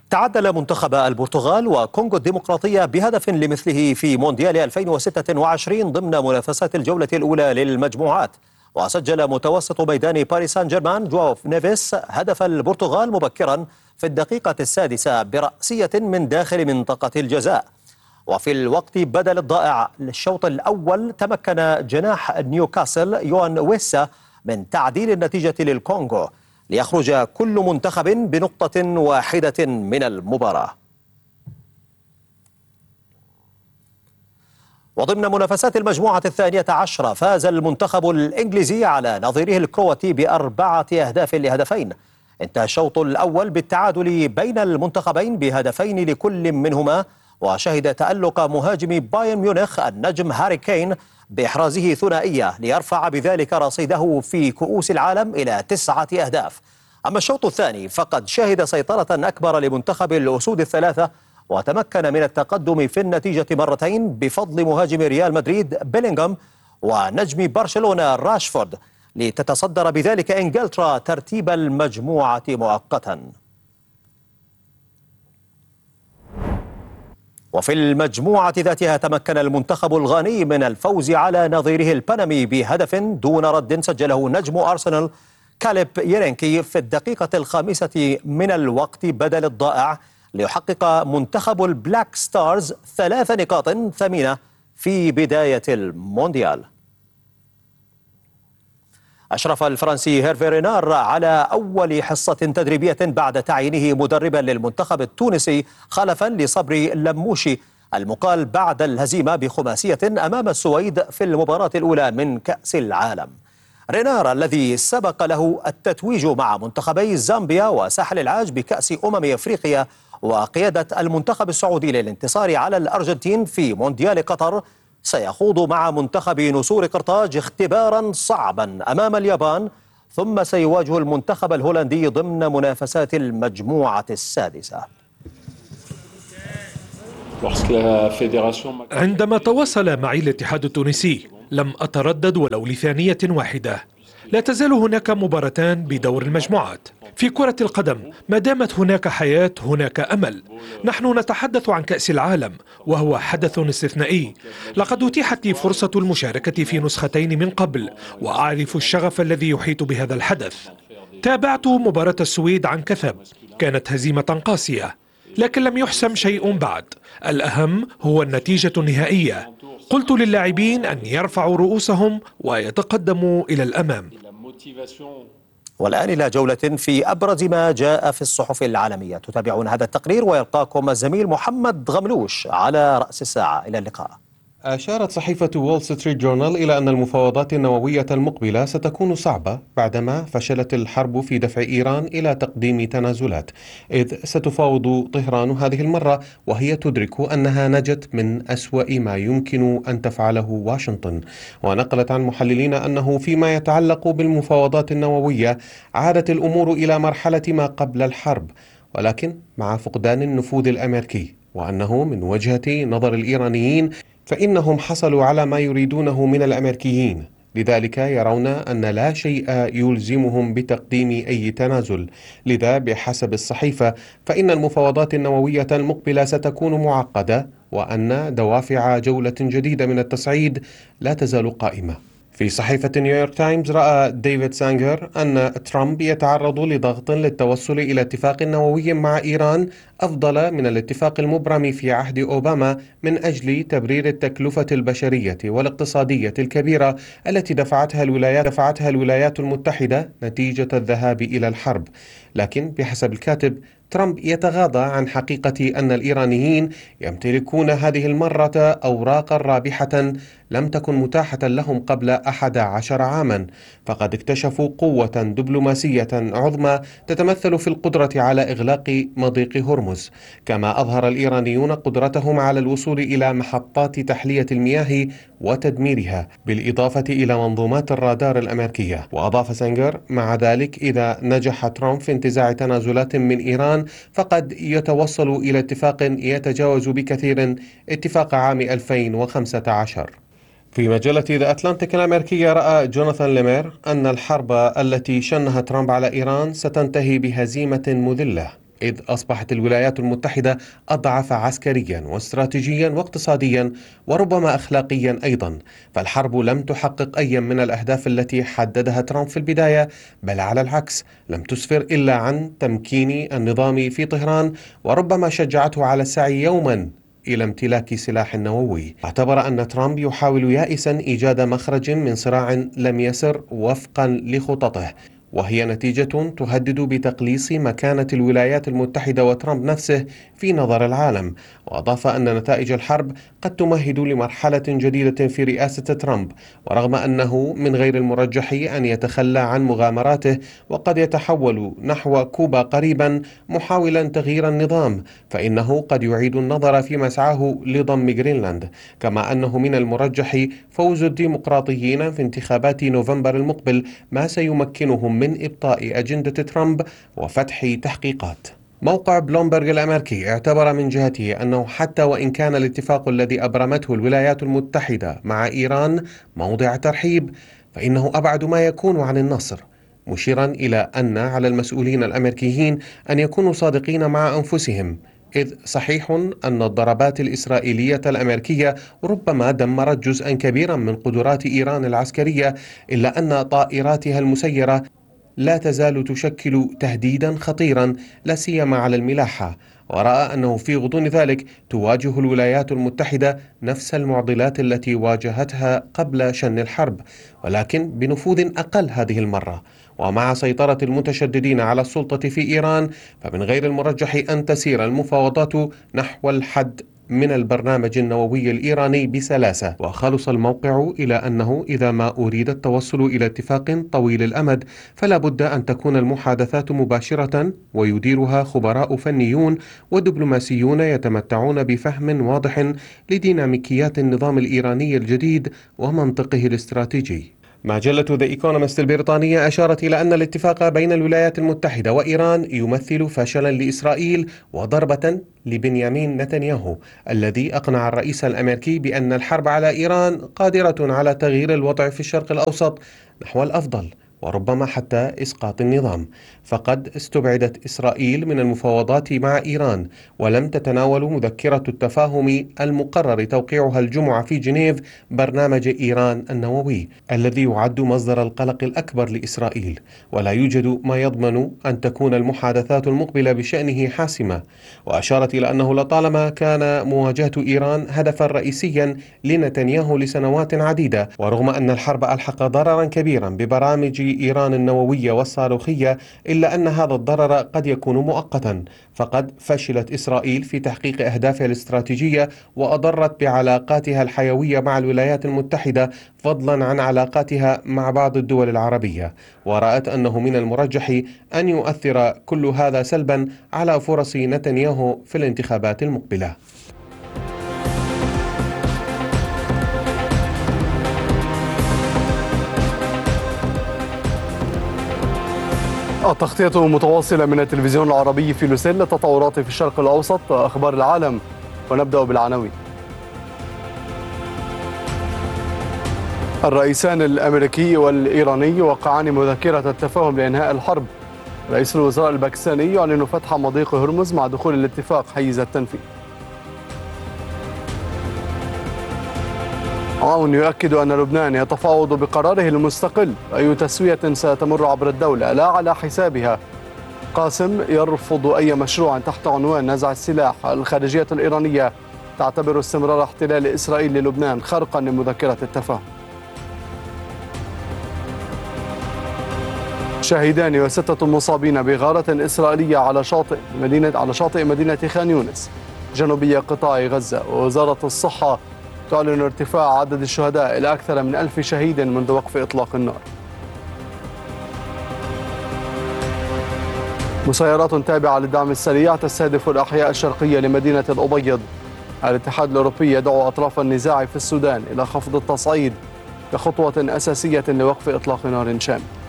تعادل منتخب البرتغال وكونغو الديمقراطية بهدف لمثله في مونديال 2026 ضمن منافسات الجولة الأولى للمجموعات. وسجل متوسط ميدان باريس سان جيرمان جواو نيفيس هدف البرتغال مبكرا في الدقيقة السادسة برأسية من داخل منطقة الجزاء. وفي الوقت بدل الضائع للشوط الأول تمكن جناح نيوكاسل يوان ويسا من تعديل النتيجة للكونغو ليخرج كل منتخب بنقطة واحدة من المباراة. وضمن منافسات المجموعة الثانية عشرة فاز المنتخب الإنجليزي على نظيره الكرواتي ب4 أهداف لهدفين. انتهى الشوط الأول بالتعادل بين المنتخبين بهدفين لكل منهما، وشهد تألق مهاجم بايرن ميونخ النجم هاري كين بإحرازه ثنائية ليرفع بذلك رصيده في كؤوس العالم إلى 9 أهداف. أما الشوط الثاني فقد شهد سيطرة أكبر لمنتخب الأسود الثلاثة، وتمكن من التقدم في النتيجة مرتين بفضل مهاجم ريال مدريد بيلينغهام ونجم برشلونة راشفورد، لتتصدر بذلك إنجلترا ترتيب المجموعة مؤقتا. وفي المجموعة ذاتها تمكن المنتخب الغاني من الفوز على نظيره البنمي بهدف دون رد سجله نجم أرسنال كاليب يرينكي في الدقيقة 5 من الوقت بدل الضائع، ليحقق منتخب البلاك ستارز 3 نقاط ثمينة في بداية المونديال. أشرف الفرنسي هيرفي رينار على أول حصة تدريبية بعد تعيينه مدربا للمنتخب التونسي خلفا لصبري لموشي المقال بعد الهزيمة بخماسية أمام السويد في المباراة الأولى من كأس العالم. رينار الذي سبق له التتويج مع منتخبي زامبيا وساحل العاج بكأس أفريقيا وقيادة المنتخب السعودي للانتصار على الأرجنتين في مونديال قطر، سيخوض مع منتخب نسور قرطاج اختبارا صعبا أمام اليابان، ثم سيواجه المنتخب الهولندي ضمن منافسات المجموعة السادسة. عندما تواصل معي الاتحاد التونسي لم أتردد ولو لثانية واحدة. لا تزال هناك مباراتان بدور المجموعات. في كرة القدم ما دامت هناك حياة هناك أمل. نحن نتحدث عن كأس العالم وهو حدث استثنائي. لقد أتيحت لي فرصة المشاركة في نسختين من قبل، وأعرف الشغف الذي يحيط بهذا الحدث. تابعت مباراة السويد عن كثب، كانت هزيمة قاسية، لكن لم يحسم شيء بعد. الأهم هو النتيجة النهائية. قلت للاعبين أن يرفعوا رؤوسهم ويتقدموا إلى الأمام. والآن إلى جولة في أبرز ما جاء في الصحف العالمية. تتابعون هذا التقرير ويلقاكم الزميل محمد غملوش على رأس الساعة. إلى اللقاء. أشارت صحيفة وول ستريت جورنال إلى أن المفاوضات النووية المقبلة ستكون صعبة بعدما فشلت الحرب في دفع إيران إلى تقديم تنازلات، إذ ستفاوض طهران هذه المرة وهي تدرك أنها نجت من أسوأ ما يمكن أن تفعله واشنطن. ونقلت عن محللين أنه فيما يتعلق بالمفاوضات النووية عادت الأمور إلى مرحلة ما قبل الحرب، ولكن مع فقدان النفوذ الأمريكي، وأنه من وجهة نظر الإيرانيين فإنهم حصلوا على ما يريدونه من الأمريكيين، لذلك يرون أن لا شيء يلزمهم بتقديم أي تنازل. لذا بحسب الصحيفة فإن المفاوضات النووية المقبلة ستكون معقدة، وأن دوافع جولة جديدة من التصعيد لا تزال قائمة. في صحيفة نيويورك تايمز رأى ديفيد سانجر أن ترامب يتعرض لضغط للتوصل إلى اتفاق نووي مع إيران أفضل من الاتفاق المبرم في عهد أوباما من أجل تبرير التكلفة البشرية والاقتصادية الكبيرة التي دفعتها الولايات المتحدة نتيجة الذهاب إلى الحرب. لكن بحسب الكاتب ترامب يتغاضى عن حقيقة أن الإيرانيين يمتلكون هذه المرة أوراقا رابحة لم تكن متاحة لهم قبل 11 عاما، فقد اكتشفوا قوة دبلوماسية عظمى تتمثل في القدرة على إغلاق مضيق هرمز. كما أظهر الإيرانيون قدرتهم على الوصول إلى محطات تحلية المياه وتدميرها، بالإضافة إلى منظومات الرادار الأمريكية. وأضاف سانجر مع ذلك إذا نجح ترامب في انتزاع تنازلات من إيران فقد يتوصل إلى اتفاق يتجاوز بكثير اتفاق عام 2015. في مجلة ذا أتلانتيك الأمريكية رأى جوناثان ليمير أن الحرب التي شنها ترامب على إيران ستنتهي بهزيمة مذلة. إذ أصبحت الولايات المتحدة أضعف عسكريا واستراتيجيا واقتصاديا وربما أخلاقيا أيضا، فالحرب لم تحقق أي من الأهداف التي حددها ترامب في البداية، بل على العكس لم تسفر إلا عن تمكين النظام في طهران، وربما شجعته على السعي يوما إلى امتلاك سلاح نووي. اعتبر أن ترامب يحاول يائسا إيجاد مخرج من صراع لم يسر وفقا لخططه، وهي نتيجة تهدد بتقليص مكانة الولايات المتحدة وترامب نفسه في نظر العالم. وأضاف أن نتائج الحرب قد تمهد لمرحلة جديدة في رئاسة ترامب، ورغم أنه من غير المرجح أن يتخلى عن مغامراته وقد يتحول نحو كوبا قريبا محاولا تغيير النظام، فإنه قد يعيد النظر في مسعاه لضم جرينلاند، كما أنه من المرجح فوز الديمقراطيين في انتخابات نوفمبر المقبل، ما سيمكنهم من إبطاء أجندة ترامب وفتح تحقيقات. موقع بلومبرغ الأمريكي اعتبر من جهته أنه حتى وإن كان الاتفاق الذي أبرمته الولايات المتحدة مع إيران موضع ترحيب، فإنه أبعد ما يكون عن النصر، مشيرا إلى أن على المسؤولين الأمريكيين أن يكونوا صادقين مع أنفسهم، إذ صحيح أن الضربات الإسرائيلية الأمريكية ربما دمرت جزءا كبيرا من قدرات إيران العسكرية، إلا أن طائراتها المسيرة لا تزال تشكل تهديدا خطيرا لا سيما على الملاحة، ورأى أنه في غضون ذلك تواجه الولايات المتحدة نفس المعضلات التي واجهتها قبل شن الحرب، ولكن بنفوذ أقل هذه المرة. ومع سيطرة المتشددين على السلطة في إيران، فمن غير المرجح أن تسير المفاوضات نحو الحد من البرنامج النووي الإيراني بسلاسة. وخلص الموقع إلى أنه إذا ما أريد التوصل إلى اتفاق طويل الأمد فلا بد أن تكون المحادثات مباشرة، ويديرها خبراء فنيون ودبلوماسيون يتمتعون بفهم واضح لديناميكيات النظام الإيراني الجديد ومنطقه الاستراتيجي. مجلة ذا إيكونومست البريطانية أشارت إلى أن الاتفاق بين الولايات المتحدة وإيران يمثل فشلا لإسرائيل وضربة لبنيامين نتنياهو، الذي أقنع الرئيس الأمريكي بأن الحرب على إيران قادرة على تغيير الوضع في الشرق الأوسط نحو الأفضل، وربما حتى إسقاط النظام. فقد استبعدت إسرائيل من المفاوضات مع إيران، ولم تتناول مذكرة التفاهم المقرر توقيعها الجمعة في جنيف برنامج إيران النووي، الذي يعد مصدر القلق الأكبر لإسرائيل، ولا يوجد ما يضمن أن تكون المحادثات المقبلة بشأنه حاسمة. وأشارت إلى أنه لطالما كان مواجهة إيران هدفا رئيسيا لنتنياهو لسنوات عديدة، ورغم أن الحرب ألحق ضررا كبيرا ببرامج إيران النووية والصاروخية، إلا أن هذا الضرر قد يكون مؤقتا، فقد فشلت إسرائيل في تحقيق أهدافها الاستراتيجية وأضرت بعلاقاتها الحيوية مع الولايات المتحدة، فضلا عن علاقاتها مع بعض الدول العربية، ورأت أنه من المرجح أن يؤثر كل هذا سلبا على فرص نتنياهو في الانتخابات المقبلة. التغطية متواصلة من التلفزيون العربي في لوسيل للتطورات في الشرق الأوسط، أخبار العالم، ونبدأ بالعناوين. الرئيسان الأمريكي والإيراني وقعان مذكرة التفاهم لإنهاء الحرب. رئيس الوزراء الباكستاني يعلن فتح مضيق هرمز مع دخول الاتفاق حيز التنفيذ. عون يؤكد أن لبنان يتفاوض بقراره المستقل، أي تسوية ستمر عبر الدولة لا على حسابها. قاسم يرفض أي مشروع تحت عنوان نزع السلاح. الخارجية الإيرانية تعتبر استمرار احتلال إسرائيل للبنان خرقا لمذكرة التفاهم. شهيدان و6 مصابين بغارة إسرائيلية على شاطئ مدينة خان يونس جنوبية قطاع غزة. ووزارة الصحة تعلن ارتفاع عدد الشهداء إلى أكثر من 1000 شهيد منذ وقف إطلاق النار. مسيرات تابعة للدعم السريع تستهدف الأحياء الشرقية لمدينة الأبيض. الاتحاد الأوروبي يدعو أطراف النزاع في السودان إلى خفض التصعيد كخطوة أساسية لوقف إطلاق نار شامل.